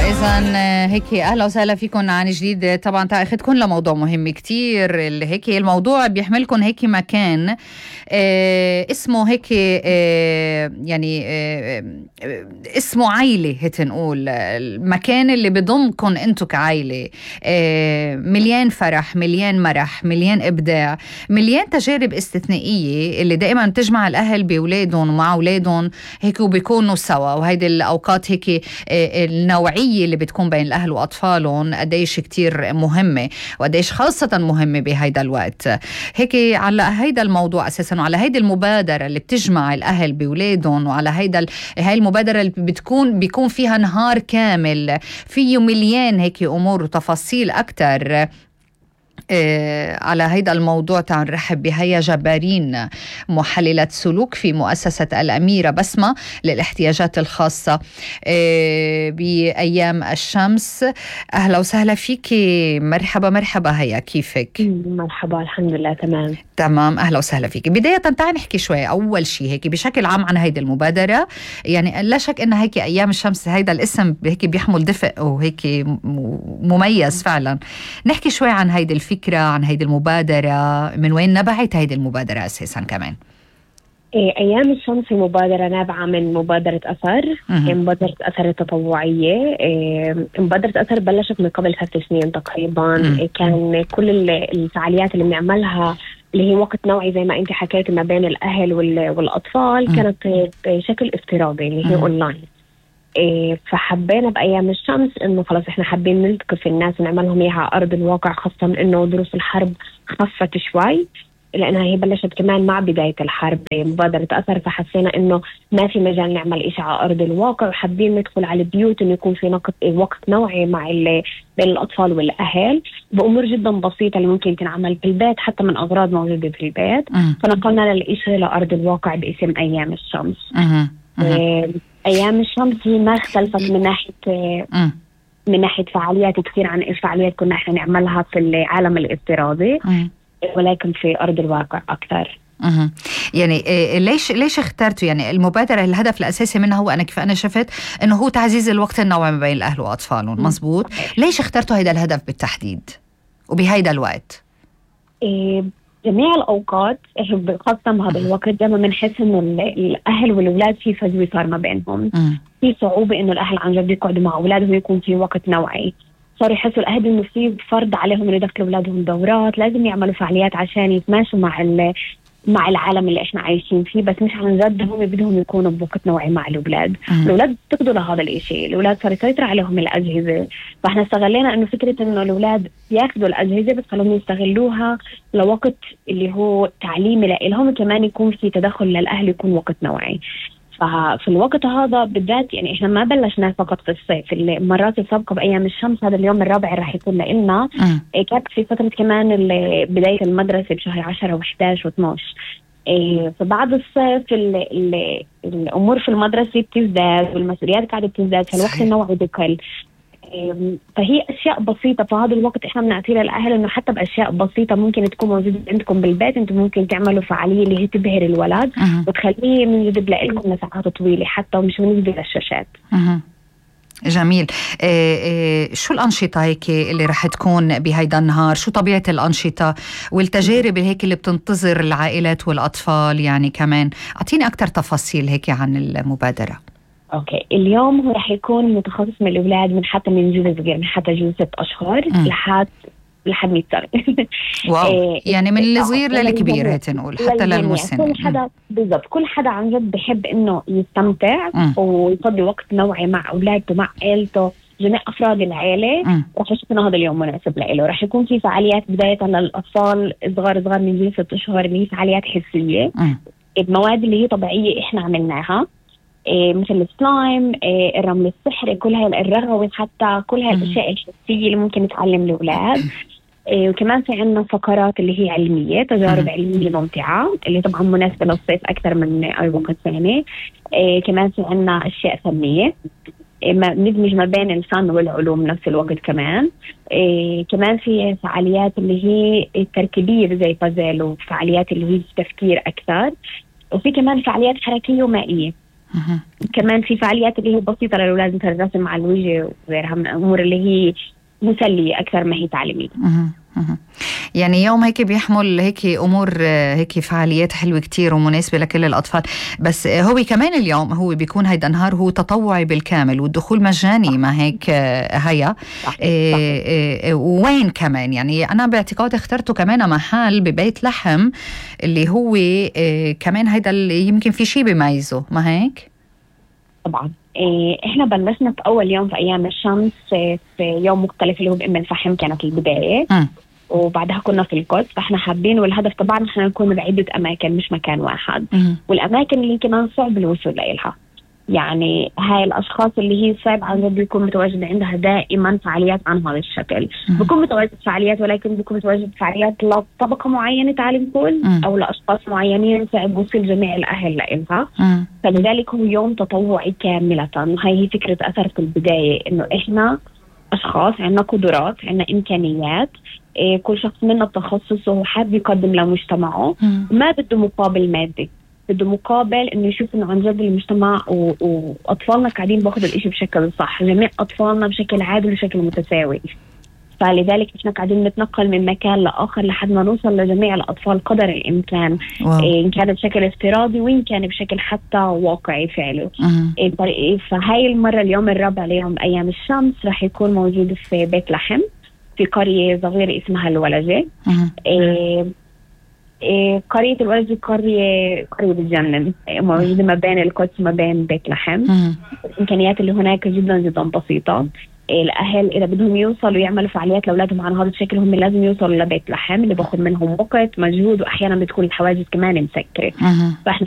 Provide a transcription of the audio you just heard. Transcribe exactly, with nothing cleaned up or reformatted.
إذن هيك أهلا وسهلا فيكم عن جديد. طبعا تأخذكم لموضوع مهم كتير. هيك الموضوع بيحملكم هيك مكان اه اسمه هيك اه يعني اه اسمه عائلة، هيك نقول المكان اللي بضمكم انتو كعائلة. اه مليان فرح، مليان مرح، مليان إبداع، مليان تجارب استثنائية اللي دائما تجمع الأهل بأولادهم ومع أولادهم هيك وبيكونوا سوا. وهيدي الأوقات هيك اه النوعية اللي بتكون بين الأهل وأطفالهم قديش كتير مهمة، وقديش خاصة مهمة بهيدا الوقت. هيك على هيدا الموضوع أساساً وعلى هيدا المبادرة اللي بتجمع الأهل بأولادهم، وعلى هيدا هاي المبادرة اللي بتكون بيكون فيها نهار كامل فيه مليان هيك أمور وتفاصيل أكتر. آه على هيدا الموضوع تعال نرحب بهيا جبارين، محللة سلوك في مؤسسة الأميرة بسمة للاحتياجات الخاصة آه بأيام الشمس. أهلا وسهلا فيك. مرحبا مرحبا. هيا كيفك؟ مرحبا الحمد لله تمام تمام. أهلا وسهلا فيك. بداية تعال نحكي شوي أول شيء هيك بشكل عام عن هيدا المبادرة. يعني لا شك إن هيك أيام الشمس هيدا الاسم هيك بيحمل دفء وهيك مميز فعلا. نحكي شوي عن هيدا الفكرة، عن هيدي المبادرة، من وين نبعت هيدي المبادرة أساساً كمان؟ إيه أيام الشمس مبادرة نابعة من مبادرة أثر. إيه مبادرة أثر التطوعية. إيه مبادرة أثر بلشت من قبل ثلاث سنين تقريباً. إيه كان كل الفعاليات اللي بنعملها اللي هي وقت نوعي زي ما أنت حكيت ما بين الأهل والأطفال. مم. كانت بشكل افتراضي اللي هي أونلاين. إيه فحبينا بأيام الشمس إنه خلاص إحنا حابين نلتقي في الناس ونعملهم إياها على أرض الواقع، خاصة إنه دروس الحرب خفت شوي لأنها هي بلشت كمان مع بداية الحرب مبادرة أثر. فحسينا إنه ما في مجال نعمل إشي على أرض الواقع، وحابين ندخل على البيوت إنه يكون في نقط وقت نوعي مع بين الأطفال والأهل بأمور جدا بسيطة اللي ممكن تنعمل في البيت حتى من أغراض موجودة في البيت. فنقلنا للإشي لأرض الواقع باسم أيام الشمس. إيه أيام الشمس هي ما اختلفت من ناحية م. من ناحية فعاليات كثير عن الفعاليات كنا احنا نعملها في العالم الافتراضي، م. ولكن في أرض الواقع أكثر. مه. يعني ليش ليش اخترتوا يعني المبادرة؟ الهدف الأساسي منها هو أنا كيف أنا شفت إنه هو تعزيز الوقت النوعي ما بين الأهل وأطفالهم، مزبوط. ليش اخترتوا هيدا الهدف بالتحديد وبهيدا الوقت؟ إيه جميع الأوقات خاصة بهذا الوقت دائما بنحس إنه الأهل والأولاد في فجوة صار ما بينهم. م. في صعوبة إنه الأهل عن جد يقعدوا مع أولادهم ويكون في وقت نوعي. صار يحسوا الأهل إنه في فرض عليهم إنه يدخلوا أولادهم دورات، لازم يعملوا فعاليات عشان يتماشوا مع مع العالم اللي إحنا عايشين فيه، بس مش عن جد هم بدهم يكونوا بوقت نوعي مع الأولاد. م. الأولاد بتقدروا لهذا الإشي، الأولاد صار يسيطر عليهم الأجهزة. فإحنا استغلينا إنه فكرة إنه الأولاد ياخذوا الأجهزة بس خلوهم يستغلوها لوقت اللي هو تعليمي لهم، كمان يكون في تدخل للأهل يكون وقت نوعي. ففي الوقت هذا بالذات يعني إحنا ما بلشنا فقط في الصيف، المرات السابقة بأيام الشمس هذا اليوم الرابع راح يكون لنا. كانت في فترة كمان بداية المدرسة بشهر عشرة وإحداش واثناش. إيه فبعد الصيف ال ال الأمور في المدرسة بتزداد والمسؤوليات قاعدة بتزداد، فالوقت النوعي بقل. فهي أشياء بسيطة في هذا الوقت إحنا بنعطيها للأهل إنه حتى بأشياء بسيطة ممكن تكون موجودة عندكم بالبيت، أنتم ممكن تعملوا فعالية اللي هي تبهر الولد أه. وتخليه من جد لكم لساعات طويلة حتى ومش بالنسبة للشاشات. أه. جميل. إيه إيه شو الأنشطة هيك اللي رح تكون بهيدا النهار؟ شو طبيعة الأنشطة والتجارب هيك اللي بتنتظر العائلات والأطفال؟ يعني كمان أعطيني أكتر تفاصيل هيك عن المبادرة. اوكي اليوم هو رح يكون متخصص من الاولاد من حتى من جيل صغير، من حتى جيل ست اشهر لحد لحد مية سنة. واو. إيه يعني من الصغير للكبير هيك نقول حتى للمسن. كل حدا بالضبط، كل حدا عن جد بحب انه يستمتع م. ويقضي وقت نوعي مع اولاده مع عائلته، جميع افراد العائله. رح يكون هذا اليوم مناسب له. رح يكون في فعاليات بدايه للاطفال صغار صغار من جيل ست اشهر اللي هي فعاليات حسيه، المواد اللي هي طبيعيه احنا عملناها إيه مثل السلايم، إيه الرمل السحري، كل هاي الرغوي، حتى كل هاي الاشياء الحسيه اللي ممكن نتعلم الاولاد. إيه وكمان في عنا فقرات اللي هي علميه، تجارب علميه ممتعه اللي طبعا مناسبه للصيف اكثر من اي وقت ثاني. إيه كمان في عنا اشياء فنيه، إيه ندمج ما بين الفن والعلوم نفس الوقت كمان. إيه كمان في فعاليات اللي هي التركيبيه زي بازل، وفعاليات اللي هي تفكير اكثر، وفي كمان فعاليات حركيه ومائيه كمان في فعاليات اللي هي بسيطة للأولاد مثل الرسم على الوجه وغيرها من الأمور اللي هي مسلية أكثر ما هي تعليمية. يعني يوم هيك بيحمل هيك أمور هيك فعاليات حلوة كتير ومناسبة لكل الأطفال. بس هو كمان اليوم هو بيكون هيدا النهار هو تطوعي بالكامل والدخول مجاني، ما هيك هيا إيه وين كمان يعني أنا باعتقاد اخترته كمان محل ببيت لحم اللي هو إيه كمان هيدا اللي يمكن في شيء بيميزه، ما هيك؟ طبعا إيه احنا بلشنا في أول يوم في أيام الشمس في يوم مختلف اللي هو بأم الفحم كانت البداية م. وبعدها كنا في القدس، فاحنا حابين والهدف طبعا احنا نكون بعدة أماكن مش مكان واحد. م- والأماكن اللي كمان صعب الوصول لها، يعني هاي الأشخاص اللي هي صعب عن جد بيكون متواجد عندها دائما فعاليات عن هذا الشكل. م- بيكون متواجد فعاليات ولكن بيكون متواجد فعاليات لطبقة معينة تعلم كل م- أو لأشخاص معينين صعب وصول جميع الأهل لها. م- فلذلك هو يوم تطوعي كاملة. هاي هي فكرة أثر في البداية، إنه إحنا أشخاص عندنا قدرات عندنا إمكانيات، إيه كل شخص منا بتخصصه وحاب يقدم لمجتمعه، ما بده مقابل مادي، بده مقابل إنه يشوف إنه عن جد المجتمع و... وأطفالنا قاعدين باخذوا الإشي بشكل صح، جميع أطفالنا بشكل عادل وبشكل متساوي. فلذلك إحنا قاعدين نتنقل من مكان لآخر لحد ما نوصل لجميع الأطفال قدر الإمكان، إيه إن كان بشكل افتراضي وإن كان بشكل حتى واقعي فعلي. إيه فهاي المرة اليوم الرابع ليوم أيام الشمس رح يكون موجود في بيت لحم في قرية صغيرة اسمها الولجة. إيه إيه قرية الولجة قرية قرية بتجنن، موجودة ما بين القدس ما بين بيت لحم. الإمكانيات اللي هناك جدا جدا بسيطة. الأهل إذا بدهم يوصلوا يعملوا فعاليات لأولادهم عن هذا الشكل هم لازم يوصلوا لبيت لحم اللي باخذ منهم وقت مجهود وأحيانا بتكون الحواجز كمان مسكرة. فإحنا